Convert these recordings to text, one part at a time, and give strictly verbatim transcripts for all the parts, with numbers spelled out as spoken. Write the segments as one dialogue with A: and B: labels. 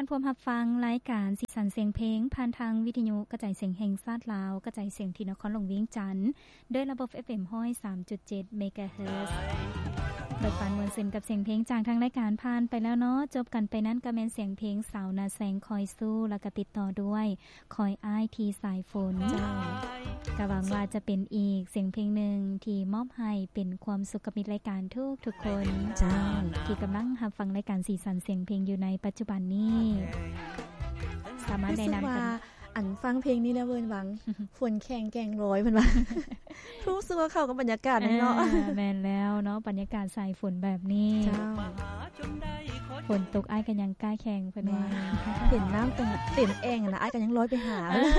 A: านพร้อมรับฟังรายการสีสันเสียงเพลงผ่านทางวิทยุกระจายเสียงแห่งชาติลาวกระจายเสียงที่นครหลวงเวียงจันทน์โดยระบบ เอฟ เอ็ม หนึ่งศูนย์สามจุดเจ็ด เมกะเฮิรตซ์เบิดปานมวลซึนกับเสียงเพลงจากทางรายการผ่านไปแล้วเนาะจบกันไปนั้นก็แม่นเสียงเพลงสาวนาแสงคอยสู้แล้วก็ติดต่อด้วยคอยอ้ายทีสายฝนเจ้าก็หวังว่าจะเป็นอีกเสียงเพลงหนึ่งที่มอบให้เป็นความสุขกับมิตรรายการทุกทุกคนเจ้าที่กำลังรับฟังรายการสีสันเสียงเพลงอยู่ในปัจจุบันนี้สามารถแนะนำกัน
B: อันฟังเพลงนี้แล้วเวินหวัง ฝนแข่งแกงร้อยเพิ่นว่า รู้สึกว่าเข้ากับบรรยากาศเนาะ
A: แม่นแล้วเนาะบรรยากาศสายฝนแบบนี้เจ้าฝนตกอ้ายกันยังกล้าแข่งเพิ่นว่า
B: เห็นน้ำตรงเต็มแอ่งน่ะอ้ายกันยังร้อยไปหา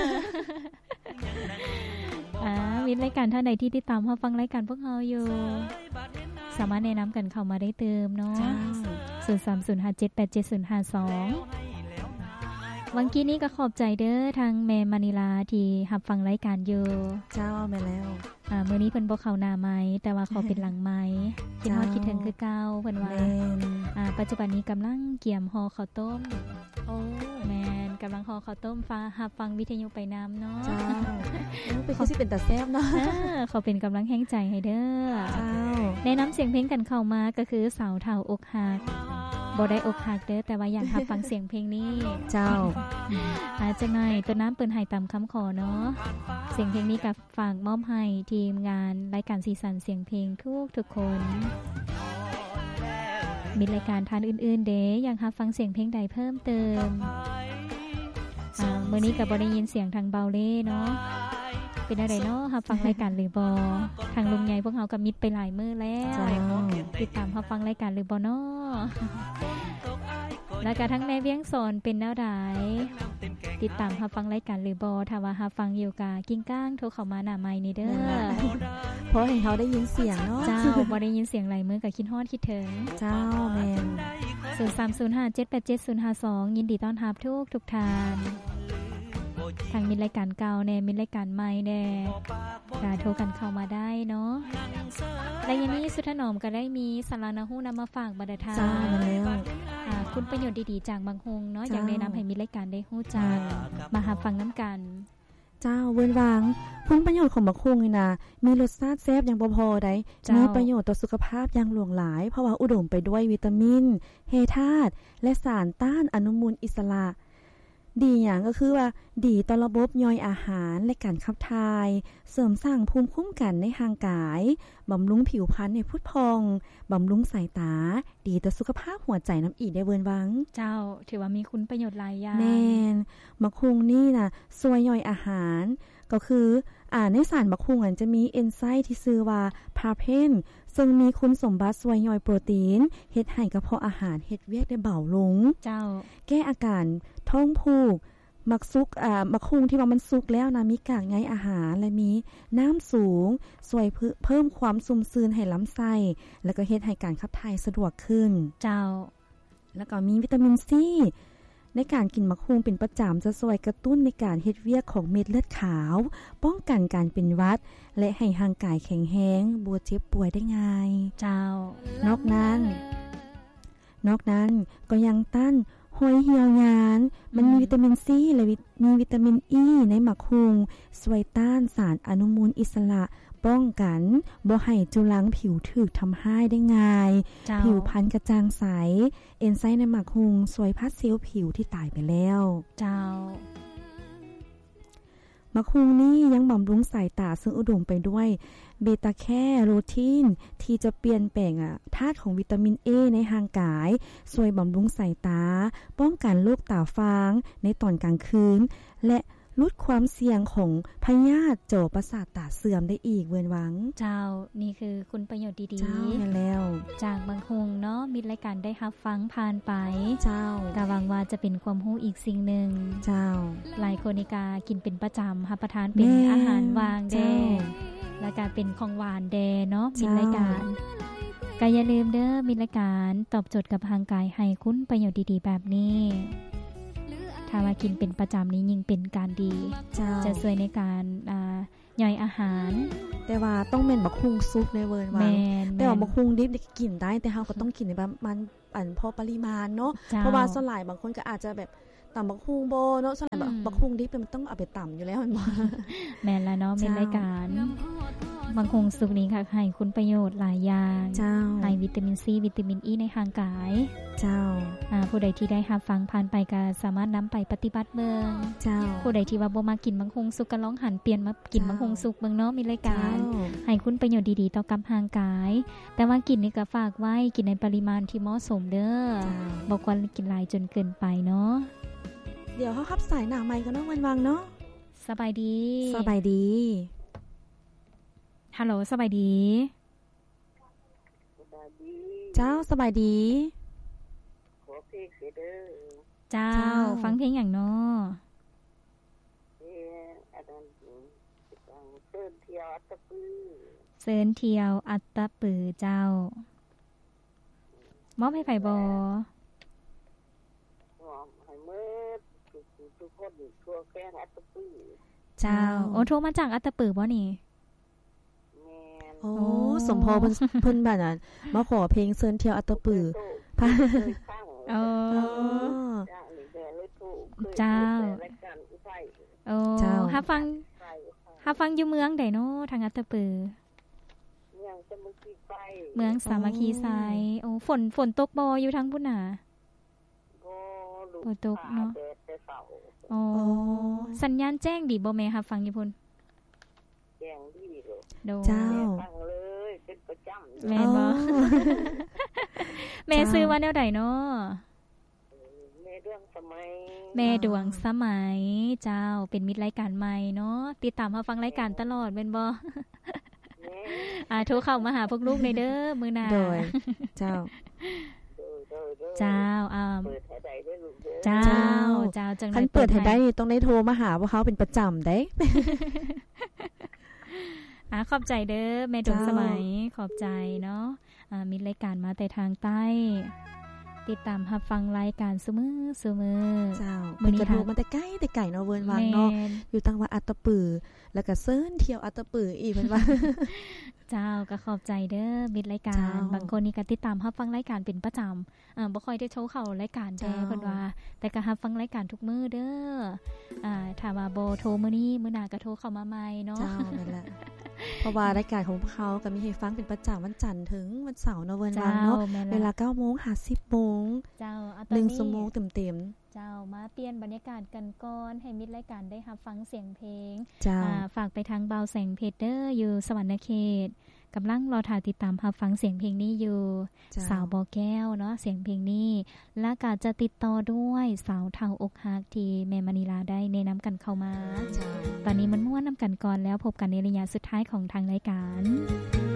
A: อ่ามีรายการท่านใดที่ติดตามรับฟังรายการพวกเฮาอยู่สามารถแนะนำกันเข้ามาได้เติมเนาะศูนย์ สาม ศูนย์ ห้า เจ็ด แปด เจ็ด ศูนย์ ห้า สองวันกี้นี้ก็ขอบใจเด้อทางแม่มานิลาที่รับฟังรายการอยู่
B: เจ้าแม่แล้ว
A: อ่ามื้อนี้เพิ่นบ่เข้าหน้าไม้แต่ว่าขอเป็นหลังไม้คิดฮอดคิดถึงคือเก่าเพิ่นว่าอ่าปัจจุบันนี้กำลังเกี่ยมห่อข้าวต้มโอ้แม่นกำลังห่อข้าวต้มฟ้ารับฟังวิทยุไปนำเนาะ
B: เจ้าเป็นคือสิเป็นตาแซ่บเนาะ
A: เขาเป็นกำลังแห่งใจให้เด้อเจ้าแนะนำเสียงเพลงกันเข้ามาก็คือสาวเฒ่าอกหักบ่ได้อกหักเด้อแต่ว่าอยากรับฟังเสียงเพลงนี้
B: เจ้า
A: อาจจะไงตัวน้ำเปิ้นให้ตามคำขอเนาะเสียงเพลงนี้กับฝากมอบให้ทีมงานรายการสีสันเสียงเพลงทุกทุกคนมีรายการทานอื่นๆเด้อยากรับฟังเสียงเพลงใดเพิ่มเติมอ่ามื้อนี้ก็บ่ได้ยินเสียงทางเบาเล่เนาะเป็นอะไรเนาะรับฟังรายการหรือบ่ทางลุงใหญ่พวกเฮาก็มิดไปหลายมื้อแล้วติดตามรับฟังรายการหรือบ่เนาะแล้วก็ทั้งแม่เวียงสอนเป็นแนวใดติดตามรับฟังรายการหรือบ่ถ้าว่ารับฟังอยู่กะกิ้งก้างโทรเข้ามาหน้าไมค์นี่เด้อ
B: เพราะเห็นเขาได้ยินเสียงเนาะ
A: เจ้าบ่ได้ยินเสียงหลายมื้อก็คิดฮอดคิดถึง
B: เจ้าแม่น
A: ศูนย์ สาม ศูนย์ ห้า เจ็ด แปด เจ็ด ศูนย์ ห้า สองยินดีต้อนรับทุกทุกท่านทางมีรายการเก่าแน่มีรายการใหม่แน่ก็โทรกันเข้ามาได้เนาะและอย่างนี้สุธนอมก็ได้มีสารานะฮู้นำมาฝากบัดทาง
B: จ้ามาแล้ว
A: อ่าคุณประโยชน์ดีๆจากบางฮงเนาะอยากแนะนำให้มีรายการได้ฮู้จักมาหาฟังน้ำกัน
B: เจ้าเวินวางคุณประโยชน์ของบักฮงนี่นะมีรสชาติแซ่บอย่างบ่พอได้มีประโยชน์ต่อสุขภาพอย่างหลวงหลายเพราะว่าอุดมไปด้วยวิตามินเฮธาตุและสารต้านอนุมูลอิสระดีอย่างก็คือว่าดีต่อระบบย่อยอาหารและการขับถ่ายเสริมสร้างภูมิคุ้มกันในร่างกายบำรุงผิวพรรณให้พุดพองบำรุงสายตาดีต่อสุขภาพหัวใจน้ำอีกได้เวินวัง
A: เจ้าถือว่ามีคุณประโยชน์หลายอย่าง
B: แม่นมะคุงนี่น่ะช่วยย่อยอาหารก็คืออ่าในสารมะคุงอันจะมีเอนไซม์ที่ชื่อว่าพาเพนซึ่งมีคุณสมบัติช่วยย่อยโปรตีนเฮ็ดให้กระเพาะอาหารเฮ็ดเวียกได้เบาลง
A: เจ้า
B: แก้อาการท้องผูกมักซุกอ่ามะคุงที่ว่ามันสุกแล้วนะมีกากใยอาหารและมีน้ำสูงช่วยเพิ่มความซุ่มซ่ามให้ลำไส้แล้วก็เฮ็ดให้การขับถ่ายสะดวกขึ้น
A: เจ้า
B: แล้วก็มีวิตามินซีในการกินมะคุงเป็นประจำจะช่วยกระตุ้นในการเฮ็ดเวียกของเม็ดเลือดขาวป้องกันการเป็นหวัดและให้ร่างกายแข็งแรงบ่เจ็บป่วยได้ง่าย
A: เจ้าน
B: อกนั้นนอกนั้นก็ยังต้านหอยเหี่ยวยานมันมีวิตามินซีและมีวิตามินอีในมะคุงช่วยต้านสารอนุมูลอิสระป้องกันบ่ให้จุลังผิวถูกทำให้ได้ง่ายผิวพรรณกระจ่างใสเอนไซม์ในมะคุงช่วยพัดเซลล์ผิวที่ตายไปแล้ว
A: เจ้า
B: มะคุงนี้ยังบำรุงสายตาซึ่งอุดมไปด้วยเบต้าแคโรทีนที่จะเปลี่ยนแปลงอ่ะธาตุของวิตามิน A ในร่างกายช่วยบำรุงสายตาป้องกันโรคตาฟางในตอนกลางคืนและลดความเสี่ยงของพยาธิจอประสาทตาเสื่อมได้อีกเวินหวัง
A: เจ้านี่คือคุณประโยชน์ดีๆ
B: เจ้าแล้ว
A: จากบางคงเนาะมีรายการได้รับฟังผ่านไป
B: เจ้า
A: ก็หวังว่าจะเป็นความรู้อีกสิ่งนึง
B: เจ้า
A: หลายคนนี่ก็กินเป็นประจำรับประทานเป็นอาหารว่างแดแล้วก็เป็นของหวานแดเนาะมีรายการก็อย่าลืมเด้อมีรายการตอบโจทย์กับร่างกายให้คุณประโยชน์ดีๆแบบนี้ถ้าว่ากินเป็นประจำนี้ยิ่งเป็นการดีจะช่วยในการย่อยอาหาร
B: แต่ว่าต้องแม่นบักฮุงซุปในเวิร์นว่าแต่ว่าบักฮุงดิบนี่กินได้แต่เฮาก็ต้องกินในประมาณอันพอปริมาณเนาะเพราะว่าส่วนหลายบางคนก็อาจจะแบบตำบักฮุงบ่เนาะส่วนหลายบักฮุงดิบมันต้องเอาไปตำอยู่แล้วมันบ่
A: แม่นแล้วเนาะเป็นรายการบางคงสุกนี้ค่ะให้คุณประโยชน์หลายอย่าง
B: เจ้า
A: ให้วิตามินซีวิตามินอีในร่างกาย
B: เจ้า
A: อ่าผู้ใดที่ได้รับฟังผ่านไปก็สามารถนำไปปฏิบัติเบิ่ง
B: เจ้า
A: ผู้ใดที่ว่าบ่มากินบางคงสุกก็ลองหันเปลี่ยนมากินบางคงสุกเบิ่งเนาะมีรายการให้คุณประโยชน์ดีๆต่อกับร่างกายแต่ว่ากินนี่ก็ฝากไว้กินในปริมาณที่เหมาะสมเด้อบ่ควรกินหลายจนเกินไปเนาะ
B: เดี๋ยวเฮารับสายหน้าใหม่กันเนาะวันวังเนาะ
A: สบายดี
B: สบายดี
A: ฮัลโหลสบายดี
C: สบายดี
B: เจ้าสบายดี
C: ขอเพลงเสเด้อ
A: เจ้าฟังเพลงอย่างน้อ
C: เพลงอันนั้นเซินเที่ยวอัตตปือ
A: เซินเที่ยวอัตตปือเจ้ามอบให้ไผบ่
C: มอบให้เมิดทุกคนทั่วแฟนอัตตปือ
A: เจ้าโอ้โทรมาจากอัตตปือบ่นี่
B: โอ้สมพอเพิ่นเพิ่นบัดน่ะมาขอเพลงเซินเที่ยวอัตตปือ
A: อ๋อเจ้าโอ้ฮับฟังฮับฟังอยู่เมืองใดเนาะทางอัตตปือ
C: เมืองสามัคคีไฟ
A: เมืองสามัคคีไซโอ้ฝนฝนตกบ่อยู่ทางพุ่นน่ะ
C: บ่
A: ตกเนาะอ๋อสัญญาณแจ้งดีบ่แม่ฮับฟังอยู่พุ่น
C: แจ้งดี
B: โดเจ้า
C: ฟังเลยเป็นประจำ
A: แม่นบ่แม่ซื้อว่าแนวใดเนาะ
C: แม่ดวงสมัย
A: แม่ดวงสมัยเจ้าเป็นมิตรรายการใหม่เนาะติดตามรับฟังรายการตลอดแม่นบ่อ่าโทรเข้ามาหาพวกลูกในเด้อมื้อหน้า
B: โดยเจ้า
A: เจ้าอ่า
C: เปิดให้ได้เด้อลูกเด้อ
A: เจ้าเจ้าจังได๋
B: คันเปิดให้ได้ต้องได้โทรมาหาพวกเขาเป็นประจำเด้
A: อ่าขอบใจเด้อแม่ดวงสมัยขอบใจเนาะอ่ามีรายการมาแต่ทางใต้ติดตามรับฟังรายการซุมื้อซุมื้อ
B: เจ้ามื้อนี้โทรมาแต่ไกลแต่ไกลเนาะเวิ้นวางเนาะอยู่ทางวัดอัตตปือแล้วก็เซิ้นเที่ยวอัตตปืออีกเพิ่นว่า
A: เจ้าก็ขอบใจเด้อมิตรรายการบางคนนี่ก็ติดตามรับฟังรายการเป็นประจำอ่าบ่ค่อยได้โชว์เข้ารายการแต่เพิ่นว่าแต่ก็รับฟังรายการทุกมื้อเด้ออ่าถ้าว่าบ่โทรมื้อนี้มื้อหน้าก็โทรเข้ามาใหม่เนาะ
B: เจ้านั่นแหละเพราะว่ารายการของพวกเขาก็มีให้ฟังเป็นประจำวันจันทร์ถึงวันเสาร์เนาะเวิ้นวางเนาะเวลา เก้าโมง ห้าสิบ น
A: เจ้า
B: หนึ่งชั่วโมงเต็ม
A: ๆเจ้ามาเปลี่ยนบรรยากาศกันก่อนให้มิตรรายการได้รับฟังเสียงเพลง
B: อ่า
A: ฝากไปทางบ่าวแสงเพชรเด้ออยู่สวรรณเขตกำลังรอถ่ายติดตามรับฟังเสียงเพลงนี้อยู่สาวบ่อแก้วเนาะเสียงเพลงนี้และก็จะติดต่อด้วยสาวเฒ่าอกหักที่แม่มณีลาได้แนะนำกันเข้ามาตอนนี้มันม่วนนำกันก่อนแล้วพบกันในระยะสุดท้ายของทางรายการ